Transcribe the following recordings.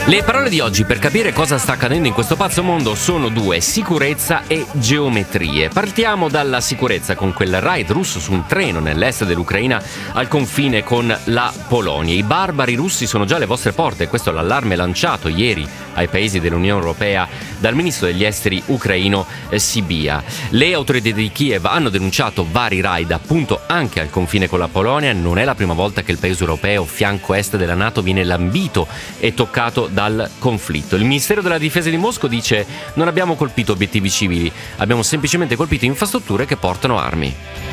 Le parole di oggi per capire cosa sta accadendo in questo pazzo mondo sono due: sicurezza e geometrie. Partiamo dalla sicurezza con quel raid russo su un treno nell'est dell'Ucraina al confine con la Polonia. I barbari russi sono già alle vostre porte, questo è l'allarme lanciato ieri ai paesi dell'Unione Europea dal ministro degli esteri ucraino Sibia. Le autorità di Kiev hanno denunciato vari raid appunto anche al confine con la Polonia. Non è la prima volta che il paese europeo, fianco est della NATO, viene lambito e toccato dal conflitto. Il Ministero della Difesa di Mosco dice: non abbiamo colpito obiettivi civili, abbiamo semplicemente colpito infrastrutture che portano armi.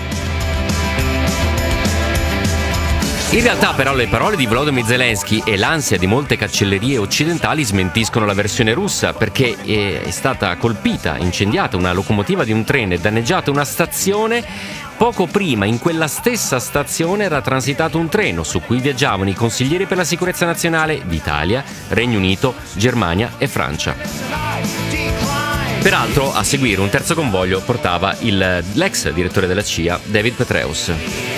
In realtà però le parole di Volodymyr Zelensky e l'ansia di molte cancellerie occidentali smentiscono la versione russa, perché è stata colpita, incendiata una locomotiva di un treno e danneggiata una stazione. Poco prima in quella stessa stazione era transitato un treno su cui viaggiavano i consiglieri per la sicurezza nazionale di Italia, Regno Unito, Germania e Francia. Peraltro a seguire un terzo convoglio portava l'ex direttore della CIA, David Petraeus.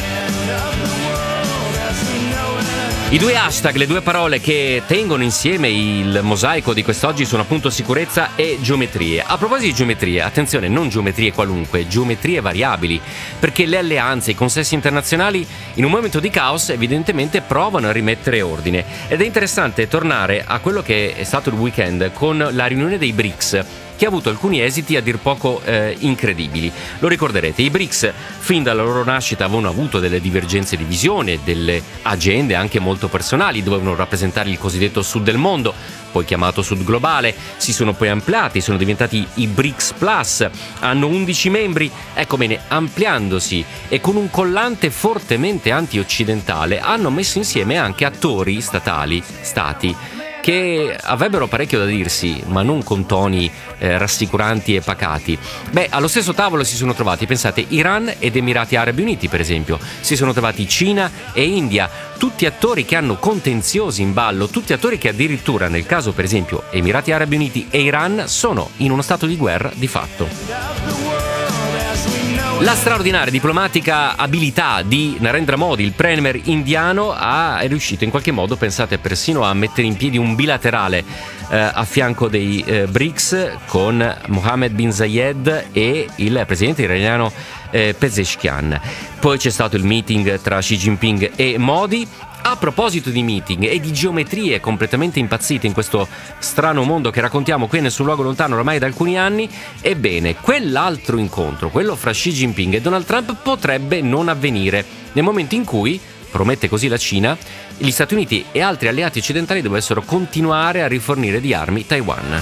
I due hashtag, le due parole che tengono insieme il mosaico di quest'oggi sono appunto sicurezza e geometrie. A proposito di geometrie, attenzione, non geometrie qualunque, geometrie variabili, perché le alleanze, i consessi internazionali in un momento di caos evidentemente provano a rimettere ordine. Ed è interessante tornare a quello che è stato il weekend con la riunione dei BRICS, che ha avuto alcuni esiti a dir poco incredibili. Lo ricorderete, i BRICS fin dalla loro nascita avevano avuto delle divergenze di visione, delle agende anche molto personali, dovevano rappresentare il cosiddetto sud del mondo, poi chiamato sud globale, si sono poi ampliati, sono diventati i BRICS Plus, hanno 11 membri, ecco bene, ampliandosi e con un collante fortemente anti-occidentale hanno messo insieme anche attori statali, stati, che avrebbero parecchio da dirsi, ma non con toni rassicuranti e pacati. Allo stesso tavolo si sono trovati, pensate, Iran ed Emirati Arabi Uniti, per esempio. Si sono trovati Cina e India, tutti attori che hanno contenziosi in ballo, tutti attori che addirittura, nel caso per esempio Emirati Arabi Uniti e Iran, sono in uno stato di guerra di fatto. La straordinaria diplomatica abilità di Narendra Modi, il premier indiano, è riuscito in qualche modo, pensate, persino a mettere in piedi un bilaterale a fianco dei BRICS con Mohammed bin Zayed e il presidente iraniano Pezeshkian. Poi c'è stato il meeting tra Xi Jinping e Modi. A proposito di meeting e di geometrie completamente impazzite in questo strano mondo che raccontiamo qui nel suo luogo lontano ormai da alcuni anni, ebbene, quell'altro incontro, quello fra Xi Jinping e Donald Trump, potrebbe non avvenire nel momento in cui, promette così la Cina, gli Stati Uniti e altri alleati occidentali dovessero continuare a rifornire di armi Taiwan.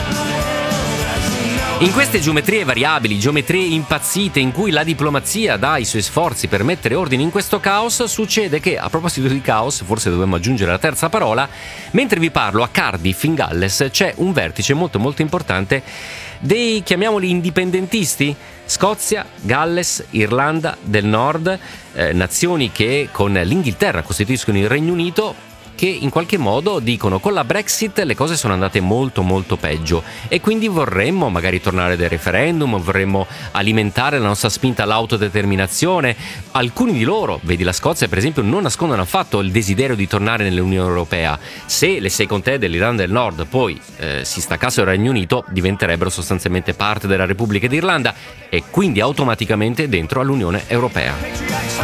In queste geometrie variabili, geometrie impazzite in cui la diplomazia dà i suoi sforzi per mettere ordine in questo caos, succede che, a proposito di caos, forse dovremmo aggiungere la terza parola, mentre vi parlo a Cardiff in Galles c'è un vertice molto molto importante dei, chiamiamoli, indipendentisti, Scozia, Galles, Irlanda del Nord, nazioni che con l'Inghilterra costituiscono il Regno Unito, che in qualche modo dicono: con la Brexit le cose sono andate molto molto peggio e quindi vorremmo magari tornare dai referendum, vorremmo alimentare la nostra spinta all'autodeterminazione. Alcuni di loro, vedi la Scozia per esempio, non nascondono affatto il desiderio di tornare nell'Unione Europea. Se le 6 contee dell'Irlanda del Nord poi si staccassero dal Regno Unito, diventerebbero sostanzialmente parte della Repubblica d'Irlanda e quindi automaticamente dentro all'Unione Europea.